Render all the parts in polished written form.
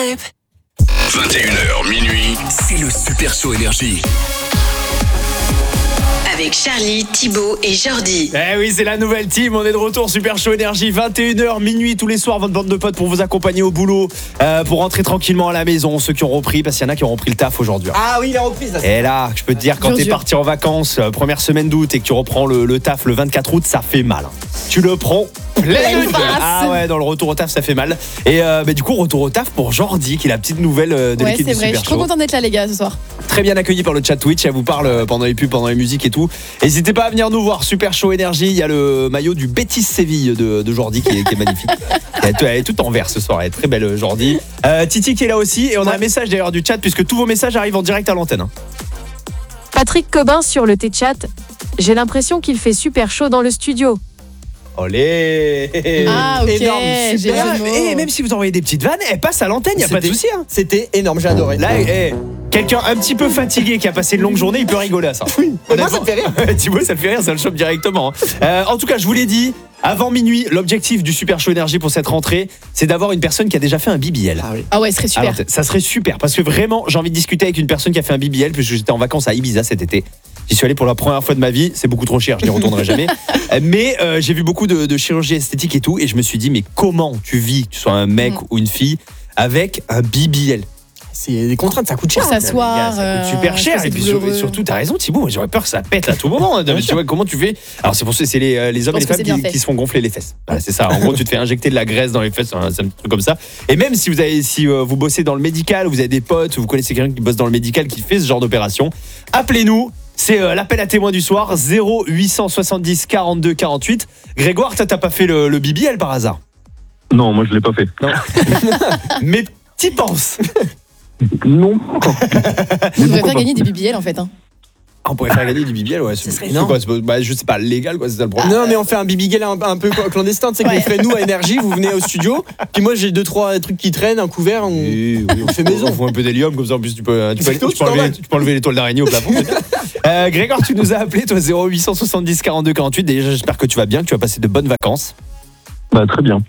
21h minuit, c'est le Super Show Énergie. Avec Charlie, Thibaut et Jordi. Eh oui, c'est la nouvelle team, on est de retour, Super Show Énergie, 21h minuit tous les soirs, votre bande de potes pour vous accompagner au boulot, pour rentrer tranquillement à la maison, ceux qui ont repris, parce qu'il y en a qui ont repris le taf aujourd'hui. Ah oui, la reprise. Et là, je peux te dire, quand t'es parti en vacances, première semaine d'août et que tu reprends le taf le 24 août, ça fait mal. Tu le prends plein de gueule. Ah ouais, dans le retour au taf, ça fait mal. Et du coup, retour au taf pour Jordi, qui est la petite nouvelle de l'équipe du Super Show. Ouais, c'est vrai, je suis trop contente d'être là, les gars, ce soir. Très bien accueilli par le chat Twitch, elle vous parle pendant les pubs, pendant les musiques et tout. N'hésitez pas à venir nous voir, Super Show Énergie. Il y a le maillot du Betis Séville de Jordi qui est magnifique. Elle est toute en vert ce soir, elle est très belle Jordi. Titi qui est là aussi, et on a un message d'ailleurs du chat, puisque tous vos messages arrivent en direct à l'antenne. Patrick Cobin sur le T-Chat. J'ai l'impression qu'il fait super chaud dans le studio. Olé. Ah ok, Énorme, super. Et même si vous envoyez des petites vannes, elle passe à l'antenne, il n'y a pas de souci. Hein. C'était énorme, j'ai adoré. Là, quelqu'un un petit peu fatigué qui a passé une longue journée, il peut rigoler à ça. Oui, moi ça me fait rire. Thibaut, ça le fait rire, ça le chope directement. En tout cas, je vous l'ai dit, avant minuit, l'objectif du Super Show Énergie pour cette rentrée, c'est d'avoir une personne qui a déjà fait un BBL. Ah oui. Ah ouais, ce serait super. Alors, ça serait super, parce que vraiment, j'ai envie de discuter avec une personne qui a fait un BBL, puisque j'étais en vacances à Ibiza cet été. J'y suis allé pour la première fois de ma vie, c'est beaucoup trop cher, je n'y retournerai jamais. Mais j'ai vu beaucoup de chirurgie esthétique et tout, et je me suis dit, mais comment tu vis, que tu sois un mec ou une fille, avec un BBL? C'est des contraintes, ça coûte cher. Pour s'asseoir. Ça coûte super cher. Et puis surtout, t'as raison, Thibaut, j'aurais peur que ça pète à tout moment. Tu vois, comment tu fais? Alors, c'est pour ça, c'est les hommes et les femmes qui se font gonfler les fesses. Voilà, c'est ça. En gros, tu te fais injecter de la graisse dans les fesses, c'est un truc comme ça. Et même si vous bossez dans le médical, vous avez des potes, vous connaissez quelqu'un qui bosse dans le médical qui fait ce genre d'opération, appelez-nous. C'est l'appel à témoins du soir, 0870 42 48. Grégoire, t'as pas fait le BBL par hasard? Non, moi je l'ai pas fait. Non. Mais t'y penses? Non. On devrait faire gagner des BBL en fait. Hein. On pourrait faire gagner du BBL, ouais. Ce serait quoi, je sais pas, légal, quoi, c'est ça le problème. Non, mais on fait un BBL un peu clandestin. Tu sais qu'on ferait nous à Énergie, vous venez au studio. Puis moi, j'ai 2-3 trucs qui traînent, un couvert, on fait maison. On fout un peu d'hélium, comme ça en plus tu peux enlever les toiles d'araignée au plafond. Grégoire, tu nous as appelé, toi, 0870 42 48. Déjà, j'espère que tu vas bien, que tu vas passer de bonnes vacances. Bah, très bien.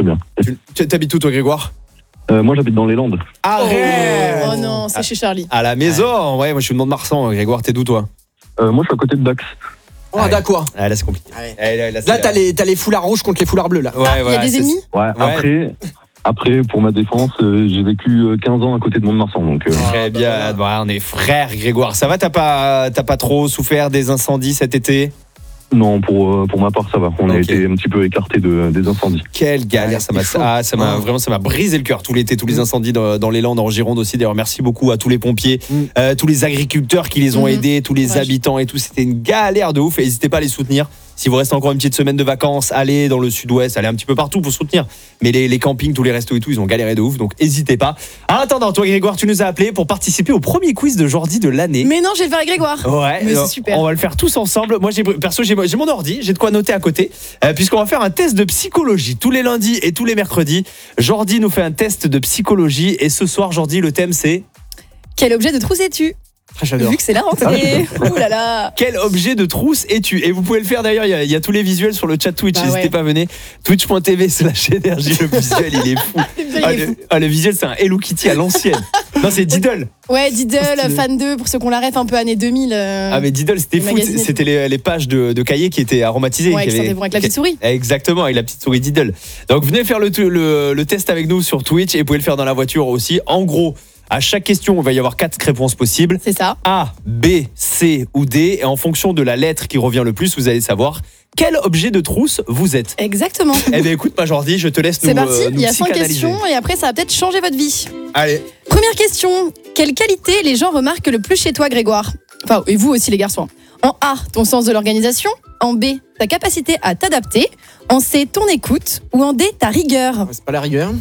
Tu t'habites où, toi, Grégoire? Moi j'habite dans les Landes. Arrête. Oh non, c'est chez Charlie. À la maison, ouais, moi je suis de Mont-de-Marsan. Grégoire, t'es d'où, toi? Moi je suis à côté de Dax. Oh, d'accord. Ah, là c'est compliqué. Là, t'as les foulards rouges contre les foulards bleus, là. Il y a des ennemis? Ouais, après, pour ma défense, j'ai vécu 15 ans à côté de Mont-de-Marsan. Donc, Très bien, on est frères, Grégoire. Ça va, t'as pas trop souffert des incendies cet été? Non, pour ma part, ça va. On a été un petit peu écartés des incendies. Quelle galère, ça m'a brisé le cœur tout l'été, tous les incendies dans les Landes, en Gironde aussi. D'ailleurs, merci beaucoup à tous les pompiers, tous les agriculteurs qui les ont aidés, tous les habitants et tout. C'était une galère de ouf. Et n'hésitez pas à les soutenir. Si vous restez encore une petite semaine de vacances, allez dans le sud-ouest, allez un petit peu partout pour soutenir. Mais les campings, tous les restos et tout, ils ont galéré de ouf. Donc n'hésitez pas. En attendant, toi Grégoire, tu nous as appelé pour participer au premier quiz de Jordi de l'année. Mais non, je vais le faire avec Grégoire. Ouais, mais c'est super. On va le faire tous ensemble. Moi, j'ai mon ordi, j'ai de quoi noter à côté, puisqu'on va faire un test de psychologie tous les lundis et tous les mercredis. Jordi nous fait un test de psychologie et ce soir, Jordi, le thème c'est quel objet de trousse es-tu? J'adore. Vu que c'est la rentrée. Ouh là là. Quel objet de trousse es-tu? Et vous pouvez le faire d'ailleurs, il y a tous les visuels sur le chat Twitch, n'hésitez pas à venir. Twitch.tv/énergie, le visuel il est fou. Le visuel c'est un Hello Kitty à l'ancienne. Non, c'est Diddle. Ouais, Diddle, fan 2 pour ceux qu'on la ref un peu années 2000. Ah mais Diddle c'était fou, c'était les pages de cahiers qui étaient aromatisées. Ouais, qui sentaient bon avec la petite souris. Exactement, avec la petite souris Diddle. Donc venez faire le test avec nous sur Twitch et vous pouvez le faire dans la voiture aussi. En gros, à chaque question, il va y avoir 4 réponses possibles. C'est ça. A, B, C ou D. Et en fonction de la lettre qui revient le plus, vous allez savoir quel objet de trousse vous êtes. Exactement. Eh bien écoute, Jordi, je te laisse C'est parti, il y a 5 psychanalyser. questions et après ça va peut-être changer votre vie. Allez. Première question, quelle qualité les gens remarquent le plus chez toi, Grégoire? Enfin, et vous aussi les garçons. En A, ton sens de l'organisation. En B, ta capacité à t'adapter. En C, ton écoute. Ou en D, ta rigueur. C'est pas la rigueur.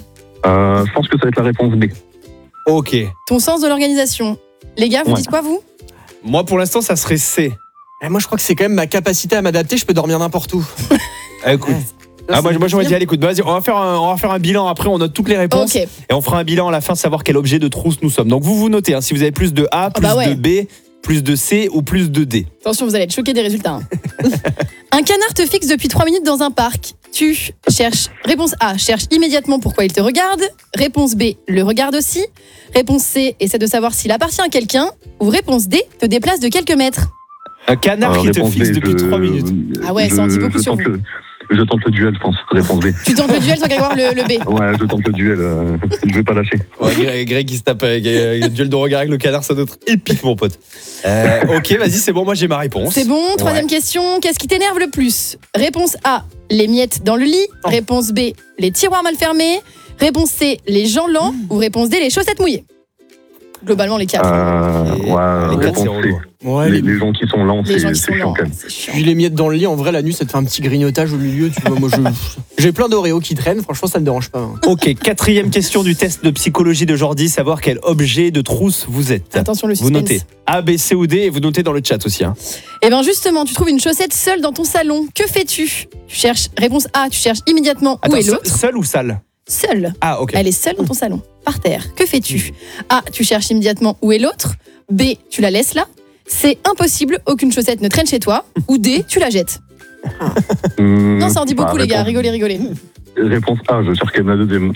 Je pense que ça va être la réponse B. Ok. Ton sens de l'organisation. Les gars, vous dites quoi, vous? Moi, pour l'instant, ça serait C. Moi, je crois que c'est quand même ma capacité à m'adapter. Je peux dormir n'importe où. Écoute. Moi j'aurais dit allez écoute, vas-y, on va faire un bilan après, on note toutes les réponses et on fera un bilan à la fin de savoir quel objet de trousse nous sommes. Donc vous notez si vous avez plus de A, plus de B, plus de C ou plus de D. Attention, vous allez être choqués des résultats. Un canard te fixe depuis 3 minutes dans un parc. tu cherches. Réponse A, cherche immédiatement pourquoi il te regarde. Réponse B, le regarde aussi. Réponse C, essaie de savoir s'il appartient à quelqu'un. Ou réponse D, te déplace de quelques mètres. Un canard qui te réponse fixe B, depuis 3 minutes. Ah ouais, ça en dit beaucoup sur vous. Je tente le duel, je pense. Réponse B. Tu tentes le duel sans Grégoire, le B. Ouais, je tente le duel. Je vais pas lâcher. Ouais, Greg, il se tape avec le duel de regard avec le canard, ça doit être épique, mon pote. Ok, vas-y, c'est bon, moi j'ai ma réponse. C'est bon, troisième question. Qu'est-ce qui t'énerve le plus? Réponse A, les miettes dans le lit. Réponse B, les tiroirs mal fermés. Réponse C, les gens lents. Ou réponse D, les chaussettes mouillées. Globalement, les quatre. Ouais, les quatre, réponse c'est C. relou. Ouais, Les gens qui sont lents, Les gens c'est qui sont chiant lents, quand même. c'est chiant. Puis les miettes dans le lit, en vrai, la nuit, ça te fait un petit grignotage au milieu. Tu vois, moi, j'ai plein d'Oreo qui traînent. Franchement, ça me dérange pas. Ok, quatrième question du test de psychologie de Jordi, savoir quel objet de trousse vous êtes. Attention, le Vous suspense. notez A, B, C ou D et vous notez dans le chat aussi. Hein. Et bien justement, tu trouves une chaussette seule dans ton salon. Que fais-tu? Tu cherches. Réponse A, tu cherches immédiatement où est l'autre. Seul ou sale? Seule. Ah, ok. Elle est seule dans ton salon, par terre. Que fais-tu? A, tu cherches immédiatement où est l'autre. B, tu la laisses là. C, impossible, aucune chaussette ne traîne chez toi. Ou D, tu la jettes. Non, ça en dit beaucoup, les gars. Rigolez. Réponse A, je cherche quand même la deuxième.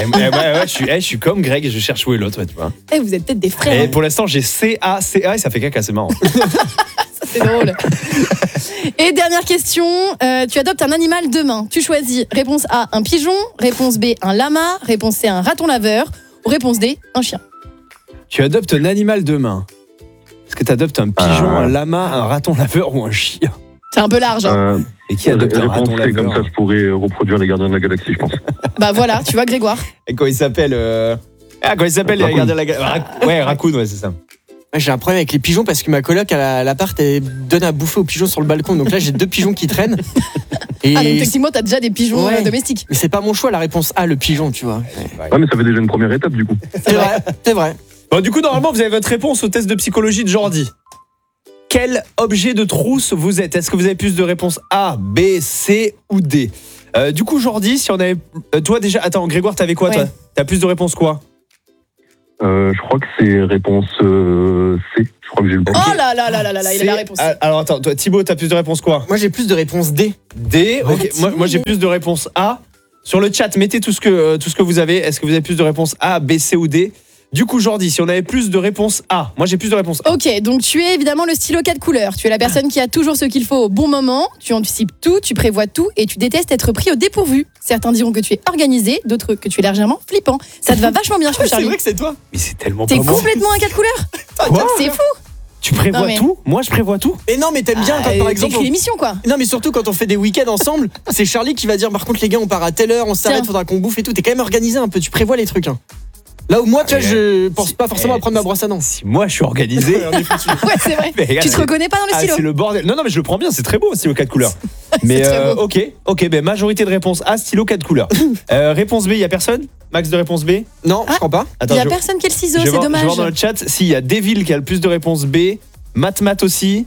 Je suis comme Greg et je cherche où est l'autre, tu vois. Eh, vous êtes peut-être des frères. Et hein. pour l'instant, j'ai CA et ça fait caca, c'est marrant. Ça, c'est drôle. Et dernière question. Tu adoptes un animal demain. Tu choisis réponse A, un pigeon. Réponse B, un lama. Réponse C, un raton laveur. Ou réponse D, un chien. Tu adoptes un animal demain. Est-ce que tu adoptes un pigeon, un lama, un raton laveur ou un chien? C'est un peu large. Hein. Et qui adopte un Réponse raton C, comme ça, laveur? je pourrais reproduire les gardiens de la galaxie, je pense. Bah voilà, tu vois, Grégoire. Et quand il s'appelle comment il s'appelle les Raccoon. gardiens de la galaxie? Ouais, Raccoon, ouais, c'est ça. Ouais, j'ai un problème avec les pigeons parce que ma coloc à l'appart, elle donne à bouffer aux pigeons sur le balcon. Donc là, j'ai 2 pigeons qui traînent. Et... Ah, donc techniquement, t'as déjà des pigeons Ouais. domestiques. Mais c'est pas mon choix, la réponse A, le pigeon, tu vois. Ouais, mais ça fait déjà une première étape, du coup. C'est vrai. Bon, du coup, normalement, vous avez votre réponse au test de psychologie de Jordi. Quel objet de trousse vous êtes? Est-ce que vous avez plus de réponses A, B, C ou D? Du coup, Jordi, si on avait... toi déjà... Attends, Grégoire, t'avais quoi, Ouais. toi? T'as plus de réponses quoi? Je crois que c'est réponse C. Je crois que j'ai le bon. Oh là là là là là là, il a la réponse. Alors, attends, toi, Thibaut, t'as plus de réponses quoi? Moi, j'ai plus de réponse D. D, ok. Moi j'ai plus de réponses A. Sur le chat, mettez tout ce que vous avez. Est-ce que vous avez plus de réponses A, B, C ou D? Du coup, Jordi, si on avait plus de réponses A, moi j'ai plus de réponses A. Ok, donc tu es évidemment le stylo 4 couleurs. Tu es la personne qui a toujours ce qu'il faut au bon moment. Tu anticipes tout, tu prévois tout et tu détestes être pris au dépourvu. Certains diront que tu es organisé, d'autres que tu es légèrement flippant. Ça te va vachement bien, je C'est Charlie. vrai que c'est toi. Mais c'est tellement T'es pas moi. complètement un 4 couleurs. Quoi? C'est fou. Tu prévois Non, mais- tout? Moi je prévois tout? Et non, mais t'aimes bien quand, par exemple. T'écris l'émission, quoi. Non, mais surtout quand on fait des week-ends ensemble, c'est Charlie qui va dire par contre, les gars, on part à telle heure, on s'arrête, Tiens. faudra qu'on bouffe et tout. T'es quand même organisé un peu, tu prévois les trucs. Hein. Là où moi, tu vois, je pense pas forcément à prendre ma brosse à dents. Si moi je suis organisé. Ouais, c'est vrai. Mais regarde, Tu te reconnais pas dans le stylo. c'est le bordel. Non, mais je le prends bien, c'est très beau, stylo 4 couleurs. Mais très beau. ok, ben majorité de réponses A, stylo 4 couleurs. Réponse B, il y a personne? Max de réponse B? Non, Ah. je crois pas. Il Attends, y a je- personne qui a le ciseau, je vais c'est voir- Je vais dommage. voir dans le chat s'il y a Devil qui a le plus de réponses B, Math aussi.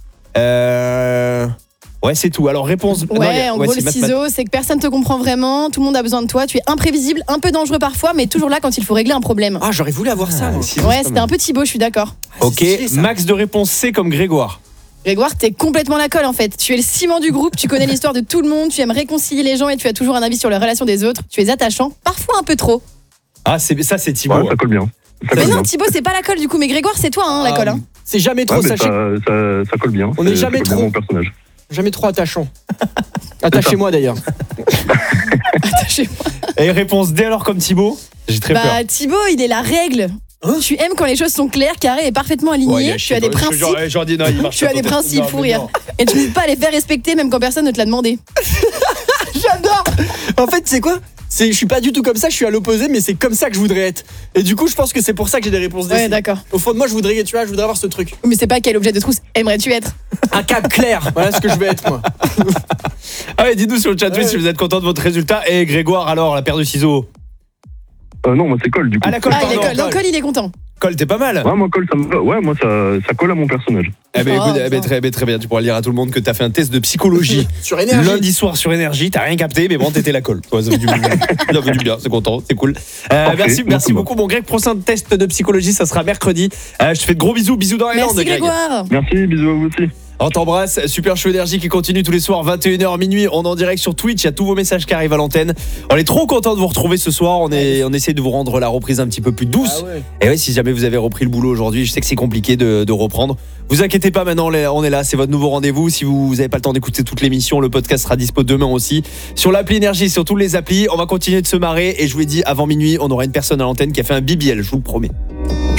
Ouais, c'est tout. Alors réponse. non, il y Ouais, a- en gros, c'est le Math. ciseau, c'est que personne te comprend vraiment, tout le monde a besoin de toi, tu es imprévisible, un peu dangereux parfois, mais toujours là quand il faut régler un problème. Ah, j'aurais voulu avoir ça. moi. Ouais, c'était un peu Thibaut, je suis d'accord. Ok, C'est stylé, ça. max de réponse C comme Grégoire. Grégoire, t'es complètement la colle en fait. Tu es le ciment du groupe, tu connais l'histoire de tout le monde, tu aimes réconcilier les gens et tu as toujours un avis sur les relations des autres. Tu es attachant, parfois un peu trop. Ah, c'est Thibaut. Ouais, ça colle bien. Ça Mais colle non, bien. Thibaut, c'est pas la colle du coup, mais Grégoire, c'est toi hein, la colle. Hein. C'est jamais trop, Ouais, mais sachez. ça colle bien. On n'est Ça jamais colle bien trop. mon personnage. Jamais trop attachant. Attachez-moi d'ailleurs. Attachez-moi. Et réponse D alors comme Thibaut. J'ai très peur. Bah, Thibaut, il est la règle. Tu aimes quand les choses sont claires, carrées et parfaitement alignées. Tu as des principes. Jordi, non, il marche Tu as pas, des toi. principes, Non, fou mais rire. non. Et tu n'hésites pas à les faire respecter même quand personne ne te l'a demandé. J'adore. En fait, c'est quoi? Je suis pas du tout comme ça, je suis à l'opposé, mais c'est comme ça que je voudrais être. Et du coup, je pense que c'est pour ça que j'ai des réponses Ouais, décisives. d'accord. Au fond de moi, je voudrais avoir ce truc. Mais c'est pas quel objet de trousse aimerais-tu être? Un cap clair. Voilà ce que je veux être, moi. Allez, dites-nous sur le chat si vous êtes content de votre résultat. Et Grégoire, alors, la paire de ciseaux. Non, moi c'est colle du coup. Ah, la colle, Ah, il est pardon. colle. Non, colle, il est content. Colle, t'es pas mal. Ouais, moi colle, ça me va. Ouais, moi ça colle à mon personnage. Eh ben, Oh, écoute, eh ben, putain. très bien. Tu pourras dire à tout le monde que t'as fait un test de psychologie. Sur énergie. Lundi soir sur Énergie, t'as rien capté, mais bon, t'étais la colle. Ouais, ça fait du bien. Ça fait du bien, c'est content, c'est cool. Merci beaucoup, mon Greg. Prochain test de psychologie, ça sera mercredi. Je te fais de gros bisous dans les Merci Landes, Greg. Grégoire. Merci, bisous à vous aussi. On t'embrasse. Super Show Énergie qui continue tous les soirs 21h minuit. On est en direct sur Twitch. Il y a tous vos messages qui arrivent à l'antenne. On est trop content de vous retrouver ce soir. On essaie de vous rendre la reprise un petit peu plus douce. Et oui, si jamais vous avez repris le boulot aujourd'hui, je sais que c'est compliqué de reprendre. Vous inquiétez pas, maintenant on est là, c'est votre nouveau rendez-vous. Si vous n'avez pas le temps d'écouter toute l'émission, le podcast sera dispo demain aussi sur l'appli Énergie, sur toutes les applis. On va continuer de se marrer et je vous l'ai dit, avant minuit, on aura une personne à l'antenne qui a fait un BBL, je vous le promets.